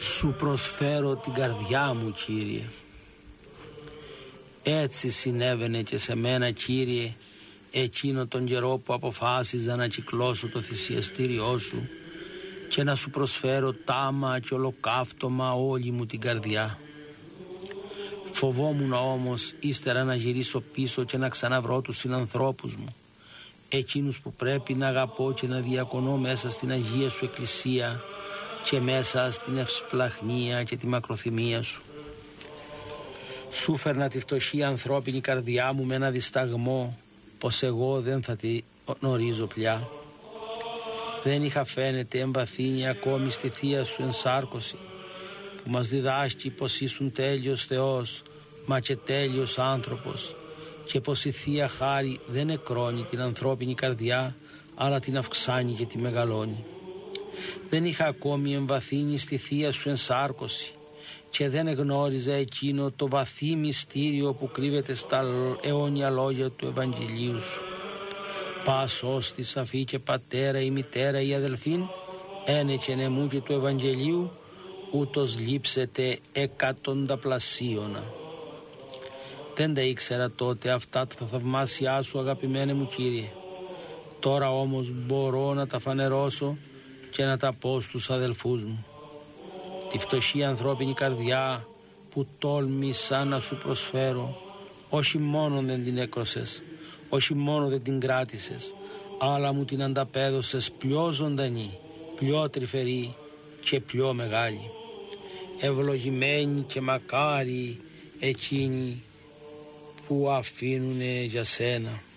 Σου προσφέρω την καρδιά μου, Κύριε. Έτσι συνέβαινε και σε μένα, Κύριε, εκείνο τον καιρό που αποφάσιζα να κυκλώσω το θυσιαστήριό Σου και να Σου προσφέρω τάμα και ολοκαύτωμα όλη μου την καρδιά. Φοβόμουν όμως ύστερα να γυρίσω πίσω και να ξαναβρω τους συνανθρώπους μου, εκείνους που πρέπει να αγαπώ και να διακονώ μέσα στην Αγία Σου Εκκλησία και μέσα στην ευσπλαχνία και τη μακροθυμία Σου. Σου φέρνα τη φτωχή ανθρώπινη καρδιά μου με ένα δισταγμό πως εγώ δεν θα τη γνωρίζω πια. Δεν είχα φαίνεται εμβαθύνει ακόμη στη Θεία Σου ενσάρκωση που μας διδάσκει πως ήσουν τέλειος Θεός μα και τέλειος άνθρωπος και πως η Θεία Χάρη δεν εκρώνει την ανθρώπινη καρδιά αλλά την αυξάνει και τη μεγαλώνει. Δεν είχα ακόμη εμβαθύνει στη Θεία Σου ενσάρκωση και δεν εγνώριζα εκείνο το βαθύ μυστήριο που κρύβεται στα αιώνια λόγια του Ευαγγελίου Σου. Πας ώστι σαφή και πατέρα ή μητέρα ή αδελφήν, ένε και νεμού και του Ευαγγελίου, ούτως λείψετε εκατονταπλασίωνα. Δεν τα ήξερα τότε αυτά τα θαυμάσια Σου, αγαπημένε μου Κύριε. Τώρα όμως μπορώ να τα φανερώσω και να τα πω στους αδελφούς μου. Τη φτωχή ανθρώπινη καρδιά που τόλμησα να Σου προσφέρω, όχι μόνο δεν την έκρωσες, όχι μόνο δεν την κράτησες, αλλά μου την ανταπέδωσες πιο ζωντανή, πιο τρυφερή και πιο μεγάλη. Ευλογημένοι και μακάρι εκείνοι που αφήνουνε για Σένα.